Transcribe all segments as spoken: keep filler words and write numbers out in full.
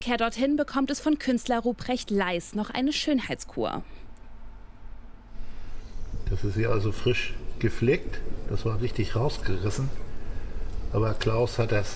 Kehr dorthin bekommt es von Künstler Ruprecht Leis noch eine Schönheitskur. Das ist hier also frisch gepflegt. Das war richtig rausgerissen. Aber Klaus hat das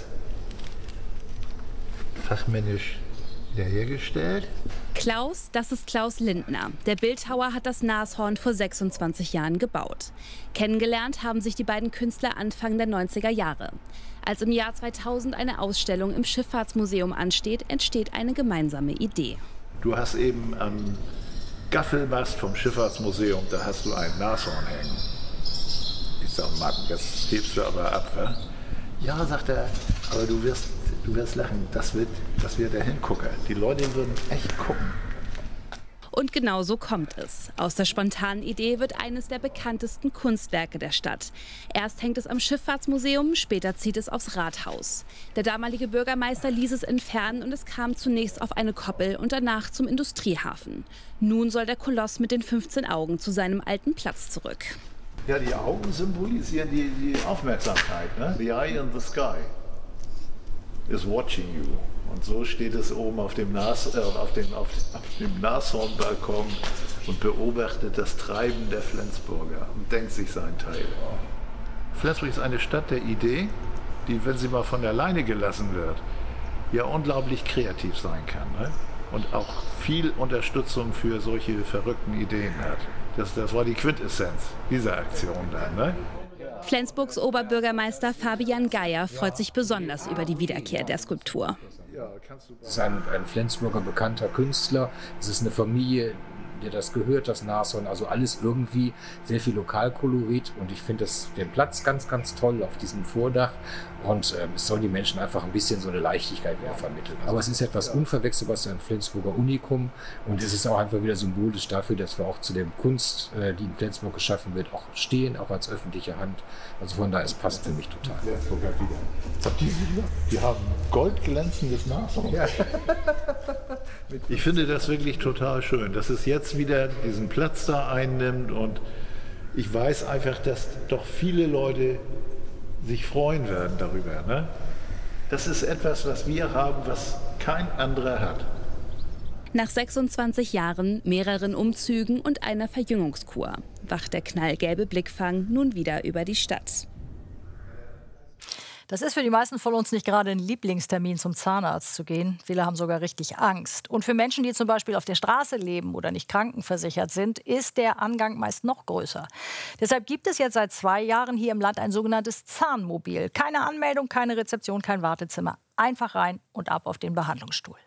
fachmännisch wiederhergestellt. Klaus, das ist Klaus Lindner. Der Bildhauer hat das Nashorn vor sechsundzwanzig Jahren gebaut. Kennengelernt haben sich die beiden Künstler Anfang der neunziger Jahre. Als im Jahr zweitausend eine Ausstellung im Schifffahrtsmuseum ansteht, entsteht eine gemeinsame Idee. Du hast eben am Gaffelmast vom Schifffahrtsmuseum, da hast du ein Nashorn hängen. Ich sag, Mann, das hebst du aber ab, wa? Ja, sagt er, aber du wirst, du wirst lachen, das wird, das wird der Hingucker. Die Leute würden echt gucken. Und genau so kommt es. Aus der spontanen Idee wird eines der bekanntesten Kunstwerke der Stadt. Erst hängt es am Schifffahrtsmuseum, später zieht es aufs Rathaus. Der damalige Bürgermeister ließ es entfernen und es kam zunächst auf eine Koppel und danach zum Industriehafen. Nun soll der Koloss mit den fünfzehn Augen zu seinem alten Platz zurück. Ja, die Augen symbolisieren die, die Aufmerksamkeit. Ne? The eye in the sky is watching you. Und so steht es oben auf dem, Nas, äh, auf dem, auf, auf dem Nashornbalkon und beobachtet das Treiben der Flensburger und denkt sich seinen Teil. Flensburg ist eine Stadt der Idee, die, wenn sie mal von alleine gelassen wird, ja unglaublich kreativ sein kann. Ne? Und auch viel Unterstützung für solche verrückten Ideen hat. Das, das war die Quintessenz dieser Aktion dann. Ne? Flensburgs Oberbürgermeister Fabian Geier freut sich besonders über die Wiederkehr der Skulptur. Es ist ein, ein Flensburger bekannter Künstler. Es ist eine Familie, der das gehört, das Nashorn. Also alles irgendwie sehr viel Lokalkolorit. Und ich finde den Platz ganz, ganz toll auf diesem Vordach. Und ähm, es soll die Menschen einfach ein bisschen so eine Leichtigkeit wieder vermitteln. Aber es ist etwas Unverwechselbares, ein Flensburger Unikum. Und es ist auch einfach wieder symbolisch dafür, dass wir auch zu der Kunst, äh, die in Flensburg geschaffen wird, auch stehen, auch als öffentliche Hand. Also von daher, es passt für mich total. Die, die haben goldglänzendes Nashorn. Ja. Ich finde das wirklich total schön, dass es jetzt wieder diesen Platz da einnimmt. Und ich weiß einfach, dass doch viele Leute sich freuen werden darüber. Ne? Das ist etwas, was wir haben, was kein anderer hat. Nach sechsundzwanzig Jahren, mehreren Umzügen und einer Verjüngungskur wacht der knallgelbe Blickfang nun wieder über die Stadt. Das ist für die meisten von uns nicht gerade ein Lieblingstermin, zum Zahnarzt zu gehen. Viele haben sogar richtig Angst. Und für Menschen, die zum Beispiel auf der Straße leben oder nicht krankenversichert sind, ist der Angang meist noch größer. Deshalb gibt es jetzt seit zwei Jahren hier im Land ein sogenanntes Zahnmobil. Keine Anmeldung, keine Rezeption, kein Wartezimmer. Einfach rein und ab auf den Behandlungsstuhl.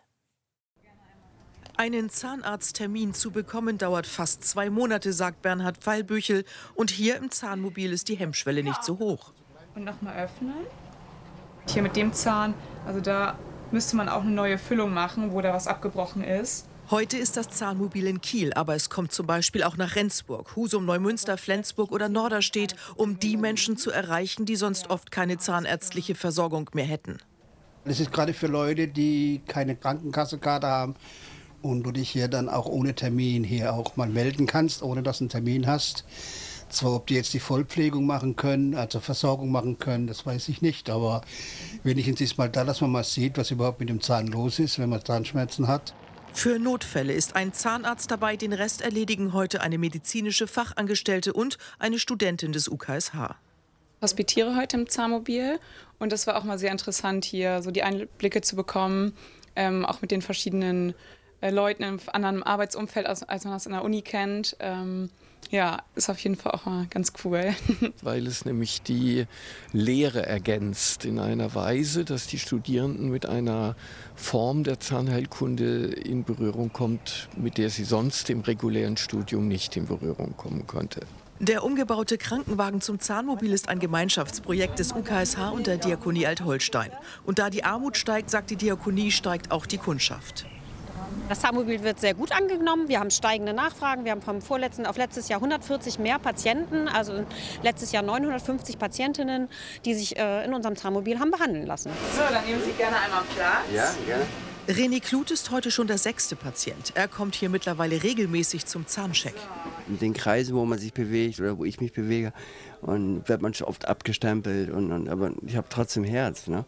Einen Zahnarzttermin zu bekommen dauert fast zwei Monate, sagt Bernhard Pfeilbüchel. Und hier im Zahnmobil ist die Hemmschwelle nicht so hoch. Und nochmal öffnen. Hier mit dem Zahn, also da müsste man auch eine neue Füllung machen, wo da was abgebrochen ist. Heute ist das Zahnmobil in Kiel, aber es kommt zum Beispiel auch nach Rendsburg, Husum, Neumünster, Flensburg oder Norderstedt, um die Menschen zu erreichen, die sonst oft keine zahnärztliche Versorgung mehr hätten. Das ist gerade für Leute, die keine Krankenkassekarte haben und du dich hier dann auch ohne Termin hier auch mal melden kannst, ohne dass du einen Termin hast. Zwar, ob die jetzt die Vollpflegung machen können, also Versorgung machen können, das weiß ich nicht. Aber wenigstens ist mal da, dass man mal sieht, was überhaupt mit dem Zahn los ist, wenn man Zahnschmerzen hat. Für Notfälle ist ein Zahnarzt dabei, den Rest erledigen heute eine medizinische Fachangestellte und eine Studentin des U K S H. Ich hospitiere heute im Zahnmobil und das war auch mal sehr interessant, hier so die Einblicke zu bekommen, ähm, auch mit den verschiedenen äh, Leuten im anderen Arbeitsumfeld, als, als man das in der Uni kennt. Ähm, Ja, ist auf jeden Fall auch mal ganz cool. Weil es nämlich die Lehre ergänzt in einer Weise, dass die Studierenden mit einer Form der Zahnheilkunde in Berührung kommt, mit der sie sonst im regulären Studium nicht in Berührung kommen konnte. Der umgebaute Krankenwagen zum Zahnmobil ist ein Gemeinschaftsprojekt des U K S H und der Diakonie Alt-Holstein. Und da die Armut steigt, sagt die Diakonie, steigt auch die Kundschaft. Das Zahnmobil wird sehr gut angenommen. Wir haben steigende Nachfragen. Wir haben vom vorletzten auf letztes Jahr hundertvierzig mehr Patienten, also letztes Jahr neunhundertfünfzig Patientinnen, die sich äh, in unserem Zahnmobil haben behandeln lassen. So, dann nehmen Sie gerne einmal Platz. Ja, gerne. René Kluth ist heute schon der sechste Patient. Er kommt hier mittlerweile regelmäßig zum Zahncheck. In den Kreisen, wo man sich bewegt oder wo ich mich bewege, und wird man schon oft abgestempelt. Und, und, aber ich habe trotzdem Herz. Ne?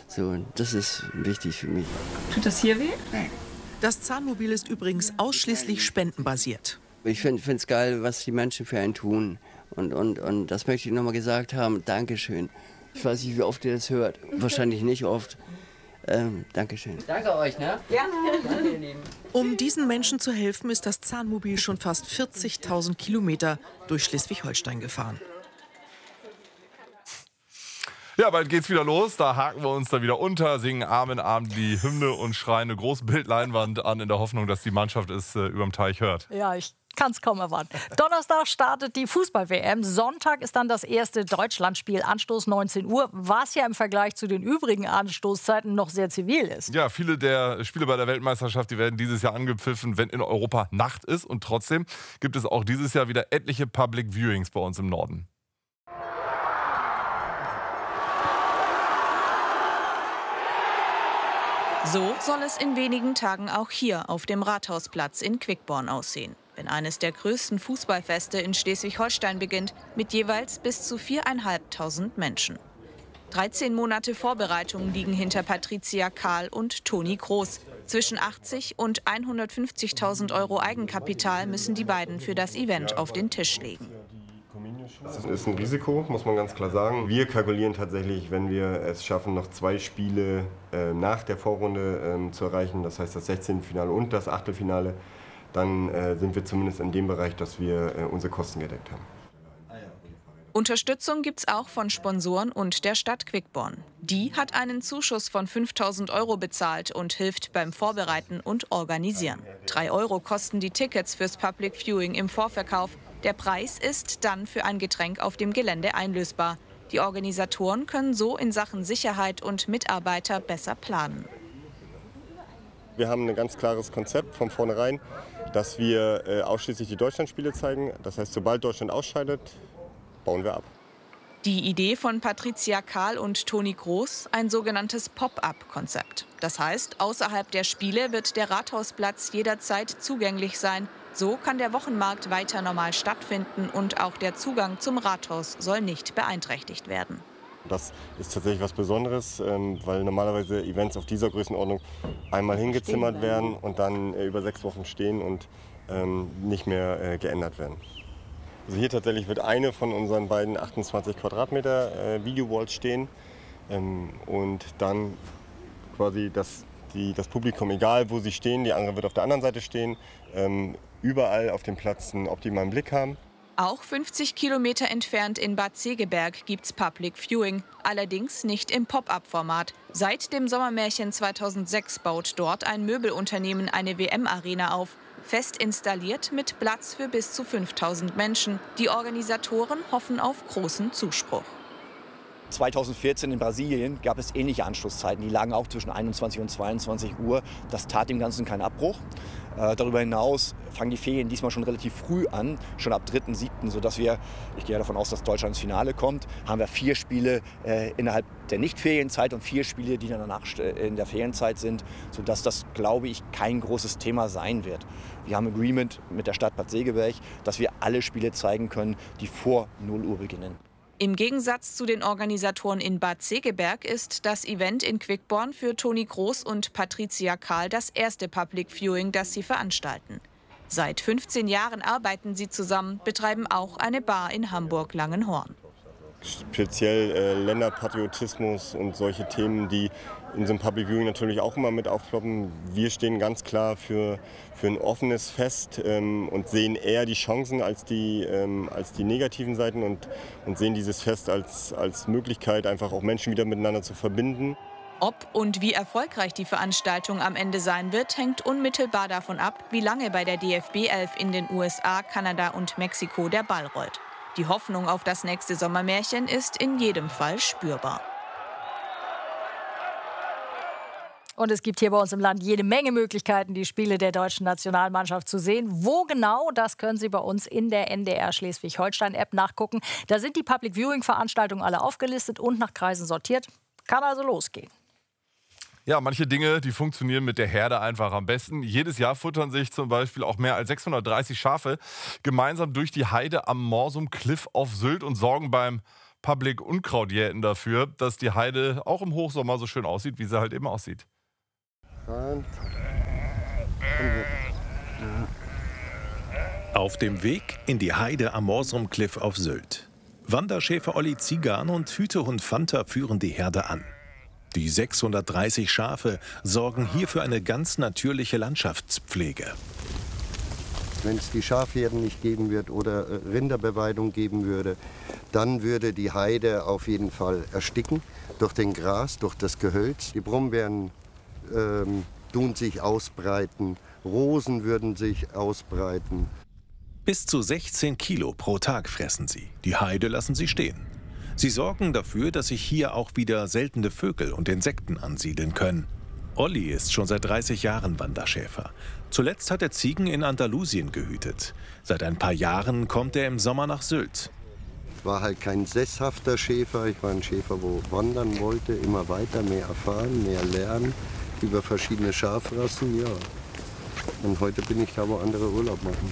So, das ist wichtig für mich. Tut das hier weh? Nein. Das Zahnmobil ist übrigens ausschließlich spendenbasiert. Ich finde es geil, was die Menschen für einen tun. Und, und, und das möchte ich nochmal gesagt haben. Dankeschön. Ich weiß nicht, wie oft ihr das hört. Wahrscheinlich nicht oft. Ähm, Dankeschön. Danke euch, ne? Ja. Danke, ihr Lieben. Um diesen Menschen zu helfen, ist das Zahnmobil schon fast vierzigtausend Kilometer durch Schleswig-Holstein gefahren. Ja, bald geht's wieder los. Da haken wir uns da wieder unter, singen Arm in Arm die Hymne und schreien eine große Bildleinwand an, in der Hoffnung, dass die Mannschaft es äh, überm Teich hört. Ja, ich kann es kaum erwarten. Donnerstag startet die Fußball-W M. Sonntag ist dann das erste Deutschlandspiel, Anstoß neunzehn Uhr, was ja im Vergleich zu den übrigen Anstoßzeiten noch sehr zivil ist. Ja, viele der Spiele bei der Weltmeisterschaft, die werden dieses Jahr angepfiffen, wenn in Europa Nacht ist. Und trotzdem gibt es auch dieses Jahr wieder etliche Public Viewings bei uns im Norden. So soll es in wenigen Tagen auch hier auf dem Rathausplatz in Quickborn aussehen, wenn eines der größten Fußballfeste in Schleswig-Holstein beginnt, mit jeweils bis zu viertausendfünfhundert Menschen. dreizehn Monate Vorbereitung liegen hinter Patricia Kahl und Toni Kroos. Zwischen achtzig und hundertfünfzigtausend Euro Eigenkapital müssen die beiden für das Event auf den Tisch legen. Das ist ein Risiko, muss man ganz klar sagen. Wir kalkulieren tatsächlich, wenn wir es schaffen, noch zwei Spiele äh, nach der Vorrunde äh, zu erreichen, das heißt das Sechzehntelfinale und das Achtelfinale, dann äh, sind wir zumindest in dem Bereich, dass wir äh, unsere Kosten gedeckt haben. Unterstützung gibt es auch von Sponsoren und der Stadt Quickborn. Die hat einen Zuschuss von fünftausend Euro bezahlt und hilft beim Vorbereiten und Organisieren. Drei Euro kosten die Tickets fürs Public Viewing im Vorverkauf. Der Preis ist dann für ein Getränk auf dem Gelände einlösbar. Die Organisatoren können so in Sachen Sicherheit und Mitarbeiter besser planen. Wir haben ein ganz klares Konzept von vornherein, dass wir äh, ausschließlich die Deutschlandspiele zeigen. Das heißt, sobald Deutschland ausscheidet, bauen wir ab. Die Idee von Patricia Kahl und Toni Kroos, ein sogenanntes Pop-up-Konzept. Das heißt, außerhalb der Spiele wird der Rathausplatz jederzeit zugänglich sein. So kann der Wochenmarkt weiter normal stattfinden und auch der Zugang zum Rathaus soll nicht beeinträchtigt werden. Das ist tatsächlich was Besonderes, weil normalerweise Events auf dieser Größenordnung einmal hingezimmert werden und dann über sechs Wochen stehen und nicht mehr geändert werden. Also hier tatsächlich wird eine von unseren beiden achtundzwanzig Quadratmeter Video-Walls stehen und dann quasi das, die, das Publikum, egal wo sie stehen, die andere wird auf der anderen Seite stehen, überall auf dem Platz einen optimalen Blick haben. Auch fünfzig Kilometer entfernt in Bad Segeberg gibt's Public Viewing, allerdings nicht im Pop-up-Format. Seit dem Sommermärchen zweitausendsechs baut dort ein Möbelunternehmen eine W M-Arena auf. Fest installiert mit Platz für bis zu fünftausend Menschen. Die Organisatoren hoffen auf großen Zuspruch. zweitausendvierzehn in Brasilien gab es ähnliche Anschlusszeiten. Die lagen auch zwischen einundzwanzig und zweiundzwanzig Uhr. Das tat dem Ganzen keinen Abbruch. Äh, darüber hinaus fangen die Ferien diesmal schon relativ früh an, schon ab dritten siebten, sodass wir, ich gehe davon aus, dass Deutschland ins Finale kommt, haben wir vier Spiele äh, innerhalb der Nicht-Ferienzeit und vier Spiele, die dann danach in der Ferienzeit sind, sodass das, glaube ich, kein großes Thema sein wird. Wir haben ein Agreement mit der Stadt Bad Segeberg, dass wir alle Spiele zeigen können, die vor null Uhr beginnen. Im Gegensatz zu den Organisatoren in Bad Segeberg ist das Event in Quickborn für Toni Kroos und Patricia Kahl das erste Public Viewing, das sie veranstalten. Seit fünfzehn Jahren arbeiten sie zusammen, betreiben auch eine Bar in Hamburg-Langenhorn. Speziell äh, Länderpatriotismus und solche Themen, die in so einem Public Viewing natürlich auch immer mit aufploppen. Wir stehen ganz klar für, für ein offenes Fest ähm, und sehen eher die Chancen als die, ähm, als die negativen Seiten und, und sehen dieses Fest als, als Möglichkeit, einfach auch Menschen wieder miteinander zu verbinden. Ob und wie erfolgreich die Veranstaltung am Ende sein wird, hängt unmittelbar davon ab, wie lange bei der D F B elf in den U S A, Kanada und Mexiko der Ball rollt. Die Hoffnung auf das nächste Sommermärchen ist in jedem Fall spürbar. Und es gibt hier bei uns im Land jede Menge Möglichkeiten, die Spiele der deutschen Nationalmannschaft zu sehen. Wo genau, das können Sie bei uns in der N D R Schleswig-Holstein-App nachgucken. Da sind die Public-Viewing-Veranstaltungen alle aufgelistet und nach Kreisen sortiert. Kann also losgehen. Ja, manche Dinge, die funktionieren mit der Herde einfach am besten. Jedes Jahr futtern sich zum Beispiel auch mehr als sechshundertdreißig Schafe gemeinsam durch die Heide am Morsum Cliff auf Sylt und sorgen beim Public Unkraut jäten dafür, dass die Heide auch im Hochsommer so schön aussieht, wie sie halt eben aussieht. Auf dem Weg in die Heide am Morsum Cliff auf Sylt. Wanderschäfer Olli Zigan und Hütehund Fanta führen die Herde an. Die sechshundertdreißig Schafe sorgen hier für eine ganz natürliche Landschaftspflege. Wenn es die Schafherden nicht geben wird oder Rinderbeweidung geben würde, dann würde die Heide auf jeden Fall ersticken durch den Gras, durch das Gehölz. Die Brombeeren ähm, tun sich ausbreiten, Rosen würden sich ausbreiten. Bis zu sechzehn Kilo pro Tag fressen sie. Die Heide lassen sie stehen. Sie sorgen dafür, dass sich hier auch wieder seltene Vögel und Insekten ansiedeln können. Olli ist schon seit dreißig Jahren Wanderschäfer. Zuletzt hat er Ziegen in Andalusien gehütet. Seit ein paar Jahren kommt er im Sommer nach Sylt. Ich war halt kein sesshafter Schäfer. Ich war ein Schäfer, wo wandern wollte, immer weiter, mehr erfahren, mehr lernen über verschiedene Schafrassen. Ja. Und heute bin ich da, wo andere Urlaub machen.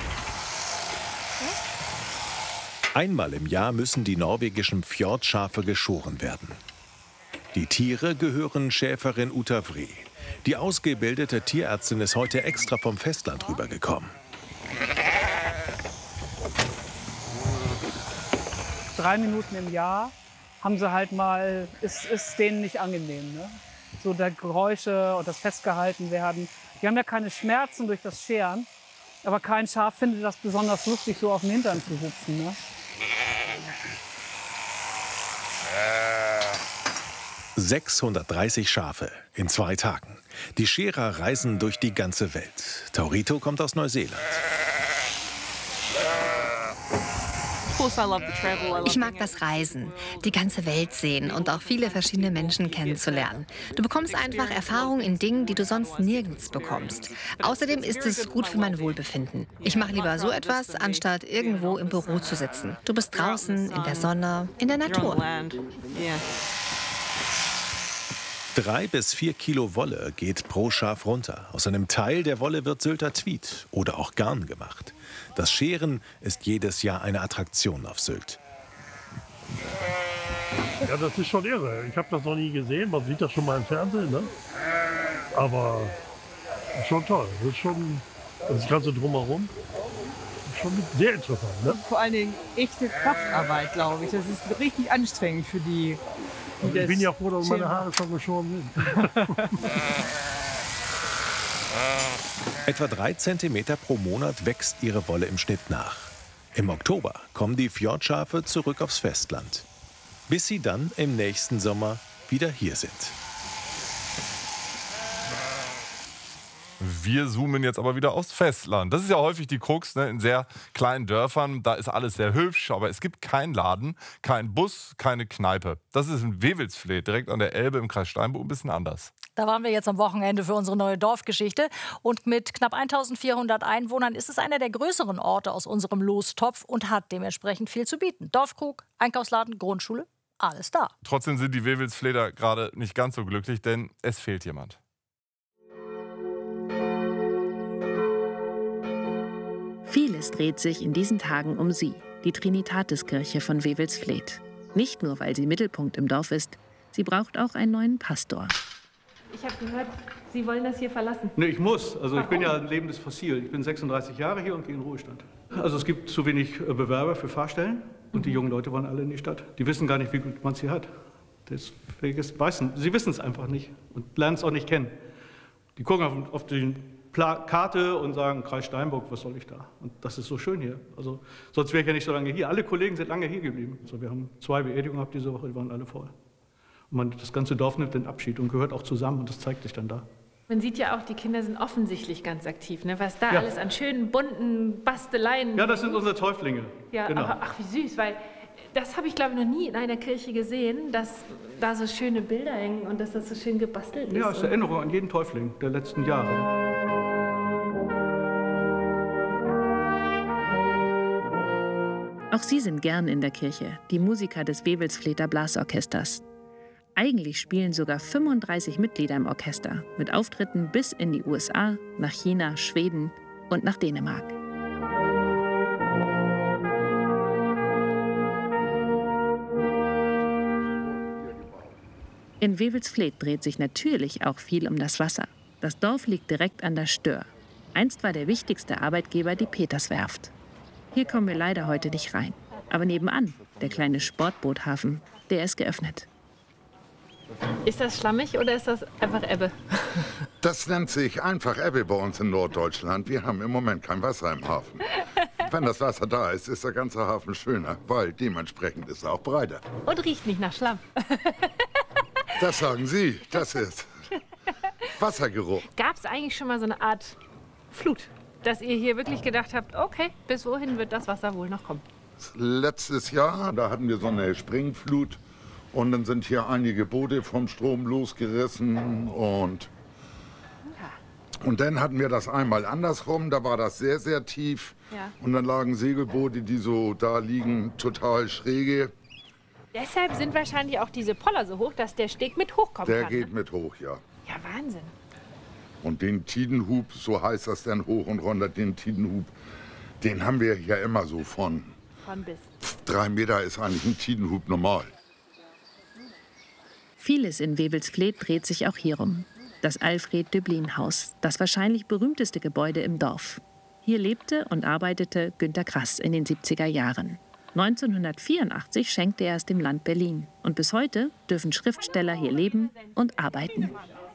Einmal im Jahr müssen die norwegischen Fjordschafe geschoren werden. Die Tiere gehören Schäferin Uta Vree. Die ausgebildete Tierärztin ist heute extra vom Festland rübergekommen. Drei Minuten im Jahr haben sie halt mal, ist, ist denen nicht angenehm. Ne? So der Geräusche und das Festgehalten werden. Die haben ja keine Schmerzen durch das Scheren, aber kein Schaf findet das besonders lustig, so auf dem Hintern zu sitzen. Ne? sechshundertdreißig Schafe in zwei Tagen. Die Scherer reisen durch die ganze Welt. Taurito kommt aus Neuseeland. Ich mag das Reisen, die ganze Welt sehen und auch viele verschiedene Menschen kennenzulernen. Du bekommst einfach Erfahrung in Dingen, die du sonst nirgends bekommst. Außerdem ist es gut für mein Wohlbefinden. Ich mache lieber so etwas, anstatt irgendwo im Büro zu sitzen. Du bist draußen, in der Sonne, in der Natur. Drei bis vier Kilo Wolle geht pro Schaf runter. Aus einem Teil der Wolle wird Sylter Tweed oder auch Garn gemacht. Das Scheren ist jedes Jahr eine Attraktion auf Sylt. Ja, das ist schon irre. Ich habe das noch nie gesehen. Man sieht das schon mal im Fernsehen, ne? Aber schon toll. Das ist schon das Ganze drumherum. Schon sehr interessant, ne? Vor allen Dingen echte Kraftarbeit, glaube ich. Das ist richtig anstrengend für die. Also ich bin ja froh, dass meine Haare schon geschoren sind. Etwa drei Zentimeter pro Monat wächst ihre Wolle im Schnitt nach. Im Oktober kommen die Fjordschafe zurück aufs Festland, bis sie dann im nächsten Sommer wieder hier sind. Wir zoomen jetzt aber wieder aufs Festland. Das ist ja häufig die Krux, ne? In sehr kleinen Dörfern. Da ist alles sehr hübsch, aber es gibt keinen Laden, keinen Bus, keine Kneipe. Das ist in Wewelsfleth, direkt an der Elbe im Kreis Steinburg, ein bisschen anders. Da waren wir jetzt am Wochenende für unsere neue Dorfgeschichte. Und mit knapp eintausendvierhundert Einwohnern ist es einer der größeren Orte aus unserem Lostopf und hat dementsprechend viel zu bieten. Dorfkrug, Einkaufsladen, Grundschule, alles da. Trotzdem sind die Wewelsflether gerade nicht ganz so glücklich, denn es fehlt jemand. Vieles dreht sich in diesen Tagen um sie, die Trinitatiskirche von Wewelsfleth. Nicht nur, weil sie Mittelpunkt im Dorf ist, sie braucht auch einen neuen Pastor. Ich habe gehört, Sie wollen das hier verlassen. Nee, ich muss. Also Warum? Ich bin ja ein lebendes Fossil. Ich bin sechsunddreißig Jahre hier und gehe in Ruhestand. Also es gibt zu wenig Bewerber für Fahrstellen und mhm. die jungen Leute wollen alle in die Stadt. Die wissen gar nicht, wie gut man es hier hat. Deswegen weißen, sie wissen es einfach nicht und lernen es auch nicht kennen. Die gucken auf, auf die Pla Karte und sagen, Kreis Steinburg, was soll ich da? Und das ist so schön hier. Also sonst wäre ich ja nicht so lange hier. Alle Kollegen sind lange hier geblieben. Also wir haben zwei Beerdigungen gehabt diese Woche, die waren alle voll. Und man, das ganze Dorf nimmt den Abschied und gehört auch zusammen und das zeigt sich dann da. Man sieht ja auch, die Kinder sind offensichtlich ganz aktiv, ne? Was da ja. alles an schönen, bunten Basteleien... Ja, das sind unsere Täuflinge. Ja, genau. aber, ach, wie süß, weil das habe ich, glaube ich, noch nie in einer Kirche gesehen, dass da so schöne Bilder hängen und dass das so schön gebastelt ist. Ja, es ist Erinnerung an jeden Täufling der letzten Jahre. Auch sie sind gern in der Kirche, die Musiker des Wewelsflether Blasorchesters. Eigentlich spielen sogar fünfunddreißig Mitglieder im Orchester, mit Auftritten bis in die U S A, nach China, Schweden und nach Dänemark. In Wewelsfleth dreht sich natürlich auch viel um das Wasser. Das Dorf liegt direkt an der Stör. Einst war der wichtigste Arbeitgeber die Peterswerft. Hier kommen wir leider heute nicht rein. Aber nebenan, der kleine Sportboothafen, der ist geöffnet. Ist das schlammig oder ist das einfach Ebbe? Das nennt sich einfach Ebbe bei uns in Norddeutschland. Wir haben im Moment kein Wasser im Hafen. Wenn das Wasser da ist, ist der ganze Hafen schöner, weil dementsprechend ist er auch breiter. Und riecht nicht nach Schlamm. Das sagen Sie, das ist Wassergeruch. Gab es eigentlich schon mal so eine Art Flut, dass ihr hier wirklich gedacht habt, okay, bis wohin wird das Wasser wohl noch kommen? Letztes Jahr, da hatten wir so eine Springflut und dann sind hier einige Boote vom Strom losgerissen und, und dann hatten wir das einmal andersrum, da war das sehr, sehr tief Ja. und dann lagen Segelboote, die so da liegen, total schräge. Deshalb sind wahrscheinlich auch diese Poller so hoch, dass der Steg mit hochkommen Der kann. geht Ne? mit hoch, ja. Ja, Wahnsinn. Und den Tidenhub, so heißt das dann hoch und runter, den Tidenhub, den haben wir ja immer so von Von bis. drei Meter ist eigentlich ein Tidenhub normal. Vieles in Wewelsfleth dreht sich auch hierum. Das Alfred-Döblin-Haus, das wahrscheinlich berühmteste Gebäude im Dorf. Hier lebte und arbeitete Günter Grass in den siebziger Jahren. neunzehnhundertvierundachtzig schenkte er es dem Land Berlin. Und bis heute dürfen Schriftsteller hier leben und arbeiten.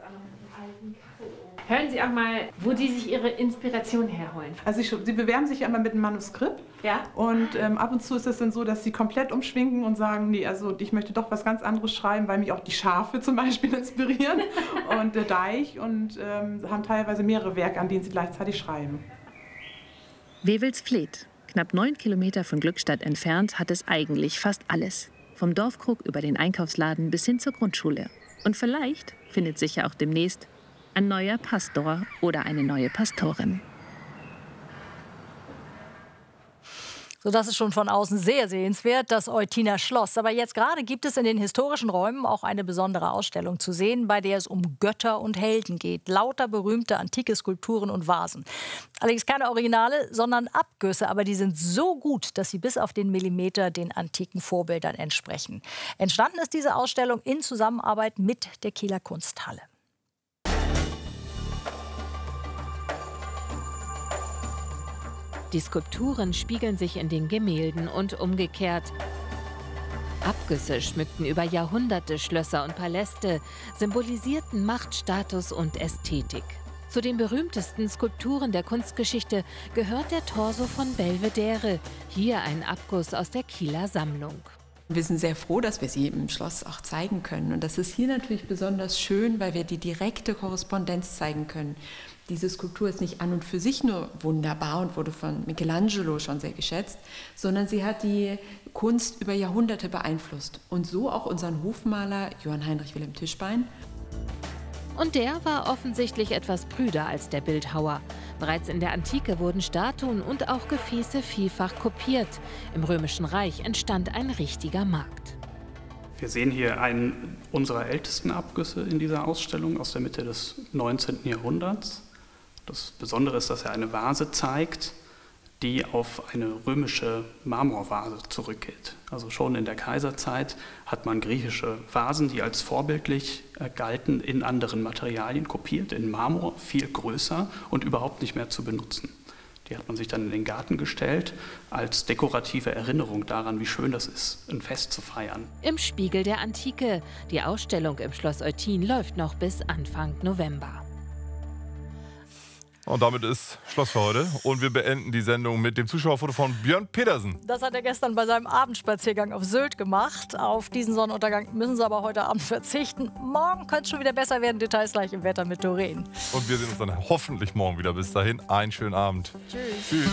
Hören Sie auch mal, wo die sich ihre Inspiration herholen. Also ich, sie bewerben sich ja immer mit einem Manuskript. Ja. Und ähm, ab und zu ist es dann so, dass sie komplett umschwenken und sagen, nee, also ich möchte doch was ganz anderes schreiben, weil mich auch die Schafe zum Beispiel inspirieren und der Deich und ähm, haben teilweise mehrere Werke, an denen sie gleichzeitig schreiben. Wewelsfleth, knapp neun Kilometer von Glückstadt entfernt, hat es eigentlich fast alles. Vom Dorfkrug über den Einkaufsladen bis hin zur Grundschule. Und vielleicht findet sich ja auch demnächst ein neuer Pastor oder eine neue Pastorin. So, das ist schon von außen sehr sehenswert, das Eutiner Schloss. Aber jetzt gerade gibt es in den historischen Räumen auch eine besondere Ausstellung zu sehen, bei der es um Götter und Helden geht. Lauter berühmte antike Skulpturen und Vasen. Allerdings keine Originale, sondern Abgüsse. Aber die sind so gut, dass sie bis auf den Millimeter den antiken Vorbildern entsprechen. Entstanden ist diese Ausstellung in Zusammenarbeit mit der Kieler Kunsthalle. Die Skulpturen spiegeln sich in den Gemälden und umgekehrt. Abgüsse schmückten über Jahrhunderte Schlösser und Paläste, symbolisierten Macht, Status und Ästhetik. Zu den berühmtesten Skulpturen der Kunstgeschichte gehört der Torso von Belvedere, hier ein Abguss aus der Kieler Sammlung. Wir sind sehr froh, dass wir sie im Schloss auch zeigen können. Und das ist hier natürlich besonders schön, weil wir die direkte Korrespondenz zeigen können. Diese Skulptur ist nicht an und für sich nur wunderbar und wurde von Michelangelo schon sehr geschätzt, sondern sie hat die Kunst über Jahrhunderte beeinflusst. Und so auch unseren Hofmaler Johann Heinrich Wilhelm Tischbein. Und der war offensichtlich etwas prüder als der Bildhauer. Bereits in der Antike wurden Statuen und auch Gefäße vielfach kopiert. Im Römischen Reich entstand ein richtiger Markt. Wir sehen hier einen unserer ältesten Abgüsse in dieser Ausstellung aus der Mitte des neunzehnten Jahrhunderts. Das Besondere ist, dass er eine Vase zeigt, die auf eine römische Marmorvase zurückgeht. Also schon in der Kaiserzeit hat man griechische Vasen, die als vorbildlich galten, in anderen Materialien kopiert, in Marmor, viel größer und überhaupt nicht mehr zu benutzen. Die hat man sich dann in den Garten gestellt, als dekorative Erinnerung daran, wie schön das ist, ein Fest zu feiern. Im Spiegel der Antike. Die Ausstellung im Schloss Eutin läuft noch bis Anfang November. Und damit ist Schluss für heute. Und wir beenden die Sendung mit dem Zuschauerfoto von Björn Petersen. Das hat er gestern bei seinem Abendspaziergang auf Sylt gemacht. Auf diesen Sonnenuntergang müssen sie aber heute Abend verzichten. Morgen könnte es schon wieder besser werden. Details gleich im Wetter mit Doreen. Und wir sehen uns dann hoffentlich morgen wieder. Bis dahin, einen schönen Abend. Tschüss. Tschüss.